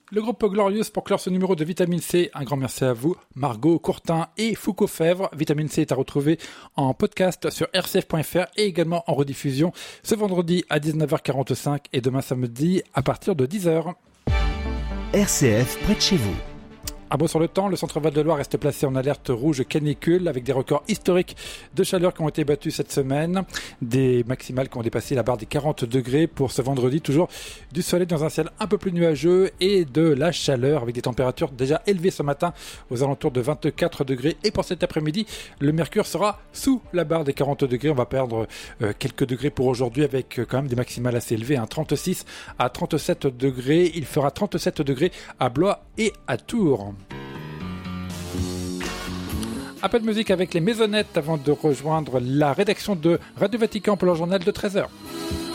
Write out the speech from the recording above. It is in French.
Le groupe Glorious pour clore ce numéro de Vitamine C. Un grand merci à vous, Margot, Courtin et Foucault Fèvre. Vitamine C est à retrouver en podcast sur rcf.fr et également en rediffusion ce vendredi à 19h45 et demain samedi à partir de 10h. RCF près de chez vous. Un mot sur le temps, le centre Val-de-Loire reste placé en alerte rouge canicule avec des records historiques de chaleur qui ont été battus cette semaine. Des maximales qui ont dépassé la barre des 40 degrés pour ce vendredi. Toujours du soleil dans un ciel un peu plus nuageux et de la chaleur avec des températures déjà élevées ce matin aux alentours de 24 degrés. Et pour cet après-midi, le mercure sera sous la barre des 40 degrés. On va perdre quelques degrés pour aujourd'hui avec quand même des maximales assez élevées. 36 à 37 degrés. Il fera 37 degrés à Blois et à Tours. Un peu de musique avec les Maisonnettes avant de rejoindre la rédaction de Radio Vatican pour leur journal de 13h.